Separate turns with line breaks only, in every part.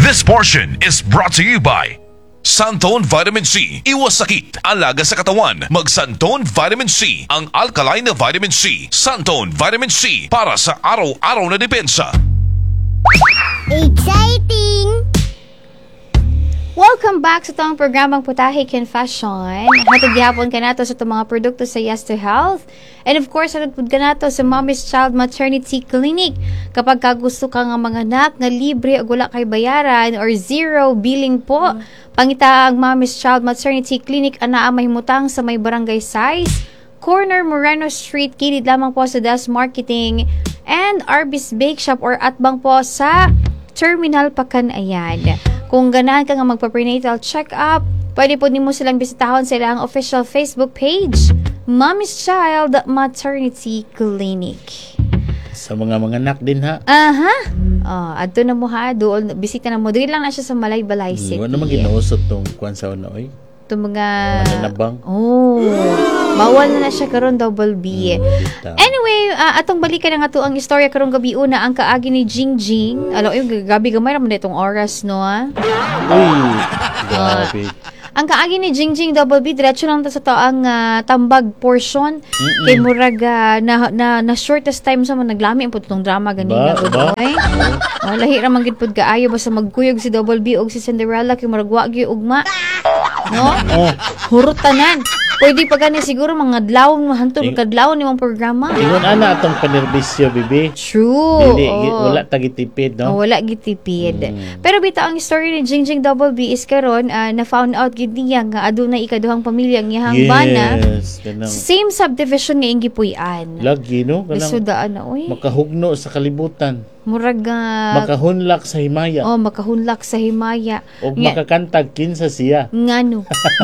This portion is brought to you by Santone Vitamin C. Iwas sakit, alaga sa katawan. Mag Santone Vitamin C, ang alkaline na vitamin C. Santone Vitamin C, para sa araw-araw na depensa.
Exciting! Welcome back sa itong programang Putahe Confession. Hatid gihapon ka nato sa itong mga produkto sa Yes to Health. And of course, hatid ka nato sa Mommy's Child Maternity Clinic. Kapag gusto ka nga mga anak na libre o wala kay bayaran or zero billing po, pangita ang Mommy's Child Maternity Clinic ana mahimutang sa may barangay size, Corner Moreno Street, kilid lamang po sa Das Marketing and Arby's Bake Shop or atbang po sa Terminal Pacanayan. Kung ganahan ka nga magpa-prenatal check-up, pwede po nimo silang bisitahon sa ilang official Facebook page, Mommy's Child Maternity Clinic.
Sa mga anak din ha.
Aha. Adto na mo ha, doon bisita na mo. Dili lang na siya sa Malaybalay City.
Wala naman ginausot tong kwan sa una oy.
Itong mga
mananabang.
Bawal na siya karon double B. Anyway, atong balikan na nga to ang istorya karong gabi una ang kaagi ni Jingjing. Alam yung gabi gamay naman itong oras no ha.
Uy, grabe.
Ang kaagi ni Jingjing double B diretso lang ta sa to ang tambag portion kay murag na shortest time sa man naglami ang putong drama ganina gud oy. Lahi ra man gid pud kaayo basta magkuyog si double B og si Cinderella kay murag wa gyud ugma. No? Hurot tanan. Pwede pa gani siguro mga adlawon mahantod kadlawon ni mong programa.
Ingon ana atong panerbisyo bibi.
True.
Dili wala tagitipid no.
Wala gitipid. Pero bitaw ang story ni Jingjing Double B is karon na found out gid niya nga adunay ikaduhang pamilya ang iyang bana. Same subdivision nga gipuy-an.
Lagi no kanang
lisudaan na oy.
Makahugno sa kalibutan.
Murag
makahunlak sa himaya.
Makahunlak sa himaya.
O makakantag kinsa siya.
Ngano.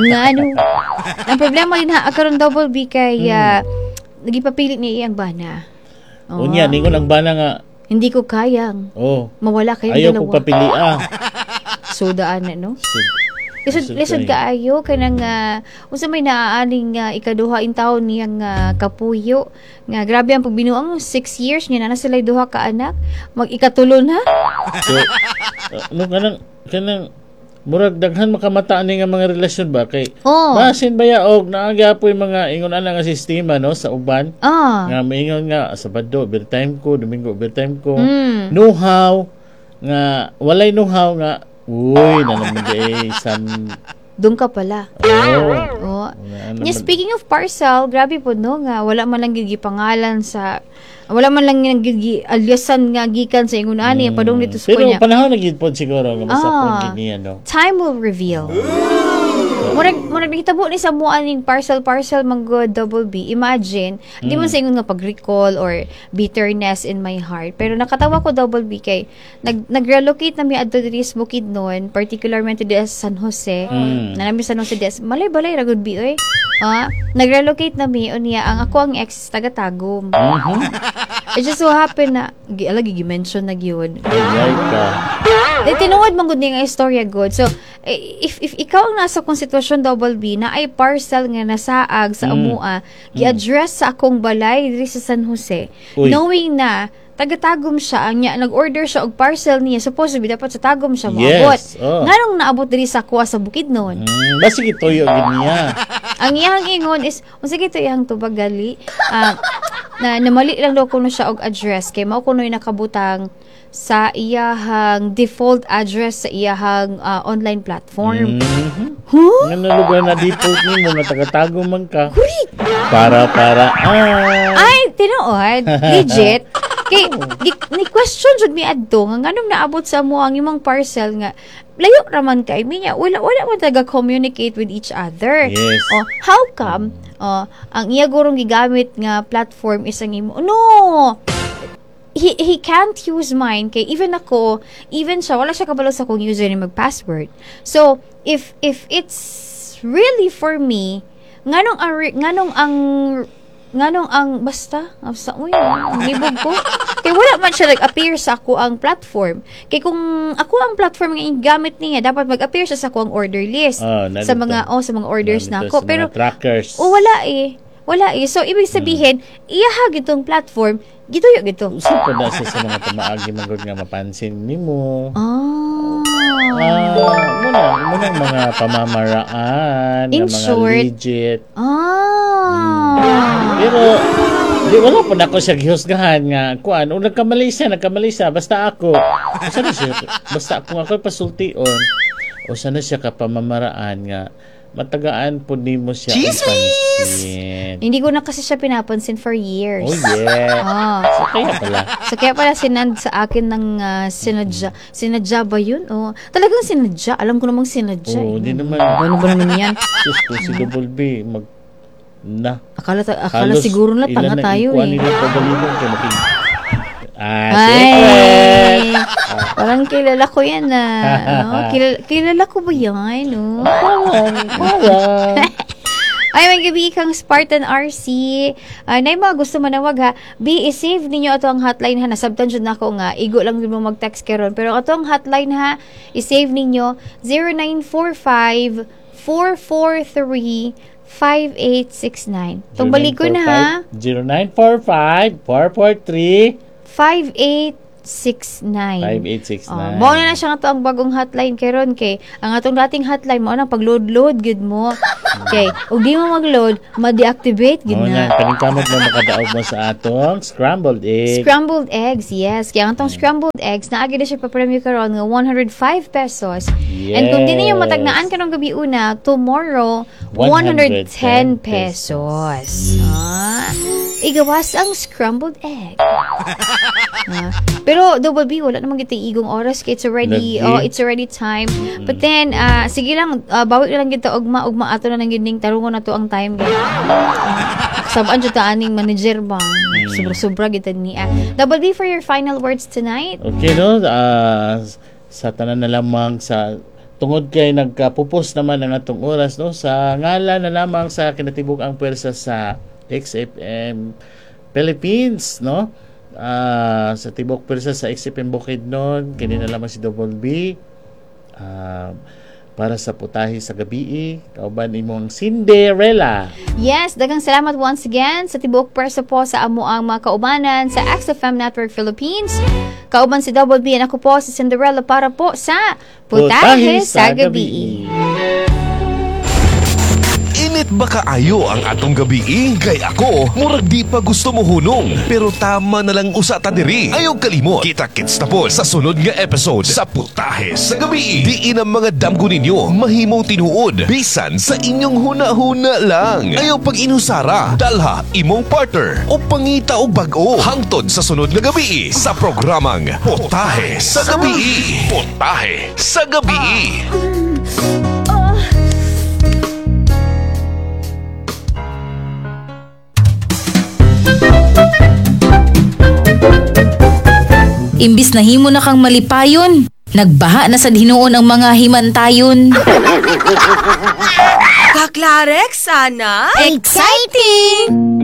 Ang problema din ha karon double B kay nagipapili ni iyang bana.
Unya ningon ang bana nga
hindi ko kayang. Mawala kayo
ayaw
dalawa.
Ayaw ko papilia.
Sudaan na no. Lisod kaayo kanang unsa may naaaning ikaduha in taon niyang kapuyo nga grabe ang pagbinuang 6 years niya na sila duha ka anak mag-ikatulo na.
So kanang murag daghan makamataan ni nga mga relasyon ba kay basin baya og naaga po yung mga ingon ana nga sistema no sa uban nga maingon nga Sabado overtime ko, Domingo overtime ko, know-how nga walay know-how nga uy nanamigay
doon ka pala. Speaking of parcel, grabe po no nga wala man lang gipangalan sa wala man lang aliasan nga gikan sa ingon ani padung dito sa
kunya.
Pero
panahon na gid pod siguro nga masakon gid niya no.
Time will reveal. Murag nakitabo ni sa mo aning parcel manggod double B. Imagine, di man sa ingon nga pag-recall or bitterness in my heart. Pero nakatawa ko double B kay nag-relocate na mi adto diri sa Bukidnon, particularmente di sa San Jose. Nanami sa San Jose des. Malay-balay ra gud B oy. Nag-relocate na mi unya ang ako ang ex taga Tagum. It just so happen na lagi gi-mention na gyud. Tinuod man gud ni nga istorya good. So if ikaw ang nasa kong sitwasyon double B na ay parcel nga nasaag sa amua, gi-address sa akong balay diri sa San Jose, knowing na taga-Tagum siya, nag-order siya og parcel niya, supposedly dapat sa Tagum siya maabot. Nganong naabot diri sa kuha sa Bukidnon?
Basta gituyo gid niya.
Ang iyang ingon is, unsa gito iyang tubagali, na namali lang daw kuno siya og address kay mao kuno'y nakabutang sa iyahang default address sa iyahang online platform.
Nga lugar na default nimo nga taga-Tagum man ka. Para
ay tinuod legit kay ni question jud mi adto nga nganong naabot sa mo ang imong parcel nga layo raman kay minya wala man taga-communicate with each other.
Yes.
How come ang iya gurong gigamit nga platform is ang imo no he can't use mine kay even siya wala siya kabalo sa kong username mag password. So if it's really for me nganong ang basta uy libog ko kay wala man siya nag-appear sa ako ang platform kay kung ako ang platform nga gamit niya dapat mag-appear siya sa ako ang order list sa mga orders na ako pero
trackers
wala so ibig sabihin iyaha gitong platform gituyo gito
usa pa na sa mga pamaagi magod nga mapansin nimo Muna mga pamamaraan,
in
mga
short,
legit.
Pero
di wala pa na ako siya gihusgahan nga kuan o nagkamali siya basta ako basta ako pasultion o sana siya ka pamamaraan nga matagaan po nimo siya ipansin.
Hindi ko na kasi siya pinapansin for years.
Oh yeah. So
kaya pala sinand sa akin ng sinadya. Sinadya ba yun? Talagang sinadya. Alam ko namang sinadya.
Hindi naman.
Ano ba naman yan?
Si Double B
Akala siguro na tanga tayo eh.
Nila pagaliban kay making.
Parang kilala ko yan kilala ko ba yan?
Parang.
Ay, may gabi kang Spartan RC. Na yung mga gusto manawag ha. I-save ninyo ito ang hotline ha. Nasabtan dyan na ako nga. Igo lang din mo mag-text karon. Pero ito ang hotline ha. I-save ninyo 0945-443-5869. Tumbalik ko na ha.
0945-443-5869.
5869. Mao na siya nga to ang bagong hotline karon kay ang atong dating hotline mo na pag-load gid mo. Okay, ug di mo mag-load, ma-deactivate gid na.
Kaning kamot mo makadaog mo sa atong scrambled eggs.
Scrambled eggs, yes. Kaya ang atong scrambled eggs naagi na siya pa-premyo karon nga 105 pesos. Yes. And kung di niyo matagnaan kanong gabi una, tomorrow 110 pesos. Igawas ang scrambled egg. Pero Double B, wala namang gitay igong oras kay it's already time. But then sige lang bawit lang gid ta ugma ato na nang gining tarungon na to ang time. Sabaan jud ta aning manager bang. Sobra gid ni. Double B for your final words tonight.
Okay no, sa tanan na lamang sa tungod kay nagkapupos naman ang atong oras no sa ngalan na lamang sa kinatibuk ang pwersa sa XFM Philippines no. Sa tibok persa sa XFM Bukidnon kini na lamang si Double B para sa putahe sa gabi kauban imong Cinderella.
Yes, daghang salamat once again sa tibok persa po sa amo ang mga kaubanan sa XFM Network Philippines. Kauban si Double B and ako po si Cinderella para po sa putahe sa gabi.
Init ba kaayo ang atong gabi? Kay ako, murag di pa gusto mo hunong. Pero tama na lang usa ta diri. Ayaw kalimot. Kita-kits na po sa sunod nga episode sa Putahe sa Gabi. Diin ang mga damgo ninyo mahimo tinuod. Bisan sa inyong huna-huna lang. Ayaw pag inusara. Dalha imong partner o pangita o bag-o. Hangtod sa sunod nga gabi sa programang Putahe sa Gabi. Putahe sa Gabi.
Imbis na himo na kang malipayon, nagbaha na sa Hinuon ang mga himantayon.
Kaklarek, sana?
Exciting!